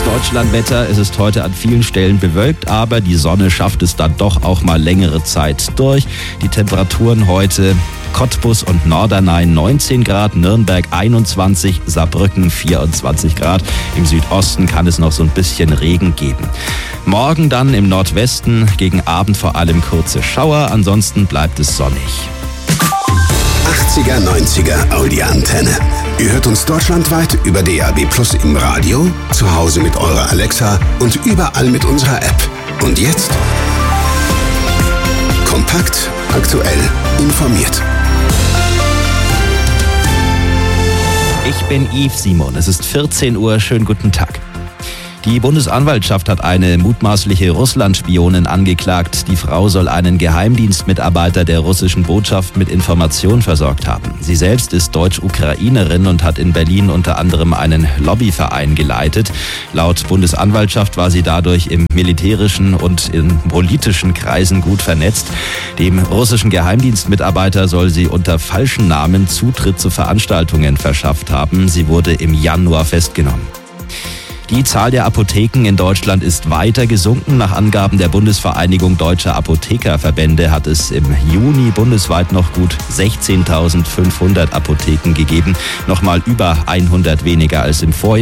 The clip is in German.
Deutschlandwetter. Es ist heute an vielen Stellen bewölkt, aber die Sonne schafft es dann doch auch mal längere Zeit durch. Die Temperaturen heute: Cottbus und Norderney 19 Grad, Nürnberg 21, Saarbrücken 24 Grad. Im Südosten kann es noch so ein bisschen Regen geben. Morgen dann im Nordwesten gegen Abend vor allem kurze Schauer, ansonsten bleibt es sonnig. 80er, 90er Audi-Antenne. Ihr hört uns deutschlandweit über DAB+ im Radio, zu Hause mit eurer Alexa und überall mit unserer App. Und jetzt kompakt, aktuell, informiert. Ich bin Yves Simon, es ist 14 Uhr, schönen guten Tag. Die Bundesanwaltschaft hat eine mutmaßliche Russland-Spionin angeklagt. Die Frau soll einen Geheimdienstmitarbeiter der russischen Botschaft mit Informationen versorgt haben. Sie selbst ist Deutsch-Ukrainerin und hat in Berlin unter anderem einen Lobbyverein geleitet. Laut Bundesanwaltschaft war sie dadurch im militärischen und in politischen Kreisen gut vernetzt. Dem russischen Geheimdienstmitarbeiter soll sie unter falschen Namen Zutritt zu Veranstaltungen verschafft haben. Sie wurde im Januar festgenommen. Die Zahl der Apotheken in Deutschland ist weiter gesunken. Nach Angaben der Bundesvereinigung Deutscher Apothekerverbände hat es im Juni bundesweit noch gut 16.500 Apotheken gegeben. Nochmal über 100 weniger als im Vorjahr.